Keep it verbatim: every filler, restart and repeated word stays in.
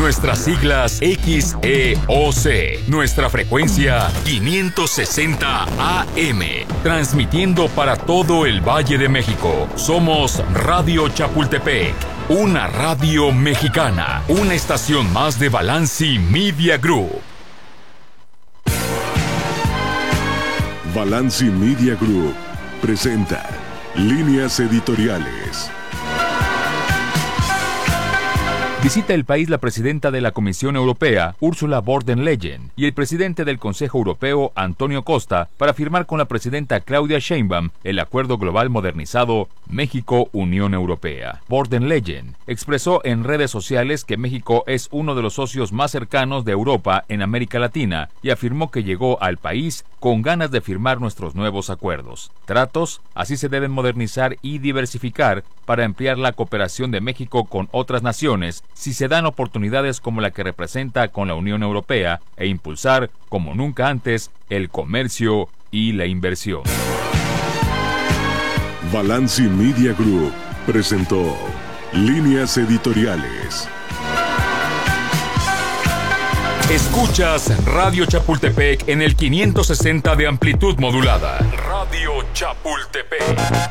Nuestras siglas X E O C. Nuestra frecuencia quinientos sesenta A M. Transmitiendo para todo el Valle de México. Somos Radio Chapultepec. Una radio mexicana. Una estación más de Balanci Media Group. Balanci Media Group presenta Líneas Editoriales. Visita el país la presidenta de la Comisión Europea, Ursula von der Leyen, y el presidente del Consejo Europeo, Antonio Costa, para firmar con la presidenta Claudia Sheinbaum el Acuerdo Global Modernizado México-Unión Europea. Von der Leyen expresó en redes sociales que México es uno de los socios más cercanos de Europa en América Latina y afirmó que llegó al país con ganas de firmar nuestros nuevos acuerdos. Tratos, así se deben modernizar y diversificar para ampliar la cooperación de México con otras naciones si se dan oportunidades como la que representa con la Unión Europea e impulsar, como nunca antes, el comercio y la inversión. Balanci Media Group presentó Líneas Editoriales. Escuchas Radio Chapultepec en el quinientos sesenta de amplitud modulada. Radio Chapultepec.